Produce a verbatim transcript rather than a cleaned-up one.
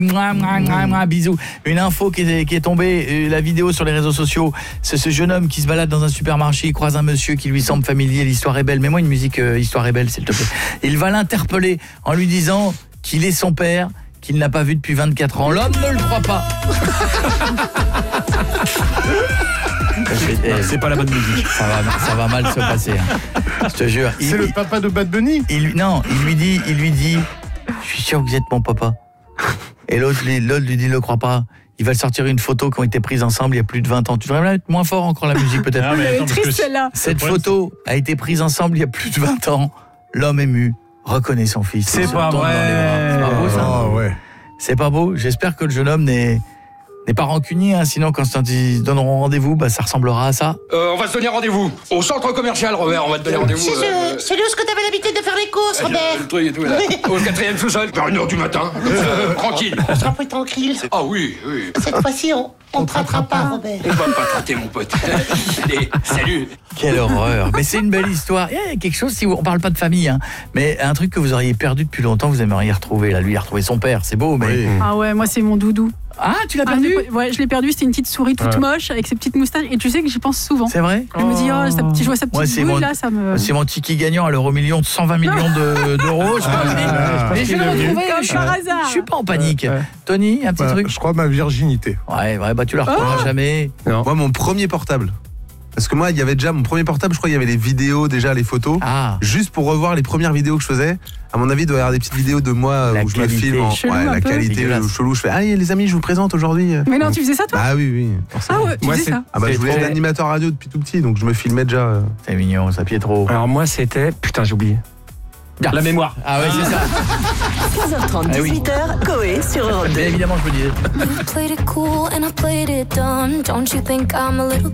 Mouah, mouah, mouah, mouah, bisous. Une info qui est, qui est tombée, la vidéo sur les réseaux sociaux, c'est ce jeune homme qui se balade dans un supermarché, il croise un monsieur qui lui semble familier, l'histoire est belle. Mets-moi une musique euh, Histoire est belle, s'il te plaît. Il va l'interpeller en lui disant qu'il est son père, qu'il n'a pas vu depuis vingt-quatre ans. L'homme ne le croit pas. Eh, c'est pas la bonne musique. Ça va, ça va mal se passer. Hein. Je te jure. C'est il, le papa de Bad Bunny. Il, non, il lui dit, il lui dit, je suis sûr que vous êtes mon papa. Et l'autre, l'autre lui dit, ne le crois pas. Il va sortir une photo qui ont été prises ensemble il y a plus de vingt ans. Tu devrais mettre moins fort encore la musique peut-être. Ah, mais attends, triste celle-là. Cette photo a été prise ensemble il y a plus de vingt ans. L'homme ému reconnaît son fils. C'est pas vrai. C'est pas beau ça. Oh, ouais. C'est pas beau. J'espère que le jeune homme n'est n'est pas rancunier, hein, sinon quand ils donneront rendez-vous, bah, ça ressemblera à ça. Euh, on va se donner rendez-vous au centre commercial, Robert, on va te donner rendez-vous. C'est euh, c'est lui ce que t'avais l'habitude de faire les courses, Robert. Le truc et tout, là. Au quatrième sous-sol, vers une heure du matin, euh, tranquille. On sera plus tranquille. Ah oui, oui. Cette fois-ci, on on te rattrape pas, Robert. On va pas traiter mon pote. Allez, salut. Quelle horreur. Mais c'est une belle histoire. Il y a quelque chose, si vous, on parle pas de famille, hein, mais un truc que vous auriez perdu depuis longtemps, vous aimeriez retrouver. Là, lui, il a retrouvé son père, c'est beau, mais... Oui. Ah ouais, moi c'est mon doudou. Ah, tu l'as Ah, perdu? je l'ai- ouais, je l'ai perdu, c'était une petite souris toute Ouais. moche avec ses petites moustaches et tu sais que j'y pense souvent. C'est vrai? Je me dis oh, sa petite, je vois sa Moi, petite c'est bouille mon- là, ça me C'est mon tiki gagnant à l'euro million de cent vingt millions de- d'euros. Je crois que je l'ai- Ah, mais je vais le retrouver. comme je suis- par hasard. Je suis pas en panique. Ouais. Tony, un petit Bah, truc? je crois ma virginité. Ouais, ouais, bah tu la retrouveras Oh. jamais. Moi, mon premier portable. Parce que moi, il y avait déjà mon premier portable, je crois qu'il y avait les vidéos, déjà les photos. Ah. Juste pour revoir les premières vidéos que je faisais. À mon avis, il doit y avoir des petites vidéos de moi La où je me qualité. filme en Chelou, ouais, un la peu. qualité Dégueulasse. le chelou. Je fais allez les amis, je vous présente aujourd'hui. Mais non, tu faisais ça toi? Ah oui, oui. Ah forcément. ouais, tu Moi, faisais c'est- ça. Ah bah C'est je voulais trop- être animateur radio depuis tout petit, donc je me filmais déjà. euh. C'est mignon, ça Pietro. Alors moi c'était... Putain, j'ai oublié. La mémoire. Ah ouais, c'est ça. quinze heures trente, Ah oui. dix-huit heures, Coé sur Europe deux. Bien évidemment, je me disais. You played it cool and I played it dumb. Don't you think I'm a little